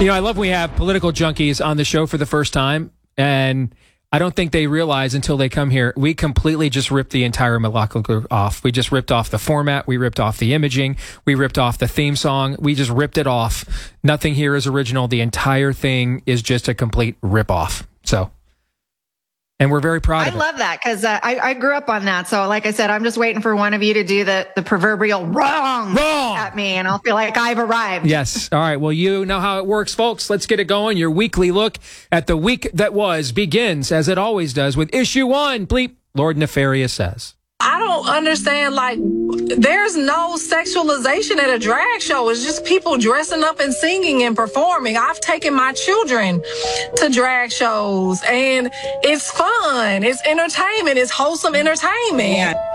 I love when we have political junkies on the show for the first time, and I don't think they realize until they come here, we completely just ripped the entire Malaka off. We just ripped off the format. We ripped off the imaging. We ripped off the theme song. We just ripped it off. Nothing here is original. The entire thing is just a complete rip-off. And we're very proud of it. I love that because I grew up on that. So like I said, I'm just waiting for one of you to do the proverbial wrong at me, and I'll feel like I've arrived. Yes. All right. Well, you know how it works, folks. Let's get it going. Your weekly look at the week that was begins, as it always does, with issue 1. Bleep, Lord Nefarious says. I don't understand, there's no sexualization at a drag show. It's just people dressing up and singing and performing. I've taken my children to drag shows, and it's fun. It's entertainment. It's wholesome entertainment.